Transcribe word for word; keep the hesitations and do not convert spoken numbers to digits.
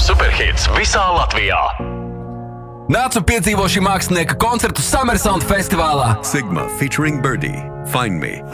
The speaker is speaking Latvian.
superhits visā Latvijā. Nāc un piedzīvo šī mākslinieka koncertu Summer Sound festivālā. Sigma featuring Birdie. Find Me.